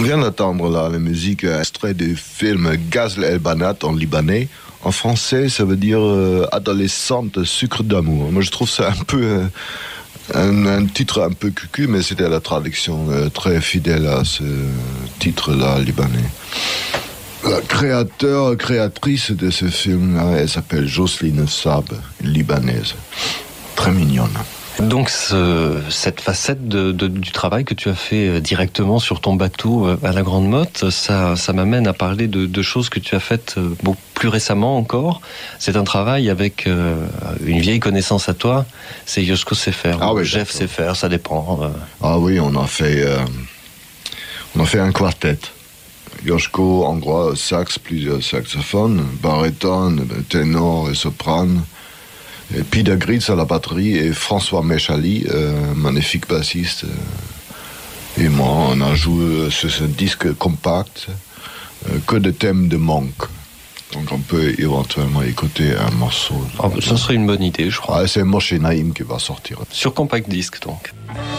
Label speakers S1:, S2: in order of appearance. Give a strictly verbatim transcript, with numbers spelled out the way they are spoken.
S1: vient d'entendre là la musique extrait du film Ghazl El Banat en libanais. En français, ça veut dire euh, adolescente sucre d'amour. Moi, je trouve ça un peu euh, un, un titre un peu cucu, mais c'était la traduction euh, très fidèle à ce titre-là libanais. La créateur, créatrice de ce film-là, elle s'appelle Jocelyne Saab, une libanaise, très mignonne.
S2: Donc ce, cette facette de, de, du travail que tu as fait directement sur ton bateau à la Grande Motte, ça, ça m'amène à parler de, de choses que tu as faites beaucoup plus récemment encore. C'est un travail avec euh, une vieille connaissance à toi, c'est Yoshko Sefer,
S1: ah oui,
S2: Jeff Sefer, ça dépend. Euh.
S1: Ah oui, on a fait, euh, on a fait un quartet. Yoshko, en gros, sax, plusieurs saxophones, baryton, ténor et soprano. Et Peter Gritz à la batterie et François Mechali, euh, magnifique bassiste. Euh, et moi, on a joué sur ce disque compact euh, que des thèmes de Monk. Donc on peut éventuellement écouter un morceau.
S2: Oh, ça serait une bonne idée, je crois.
S1: Ah, c'est Moshe Naïm qui va sortir.
S2: Sur compact disque, donc.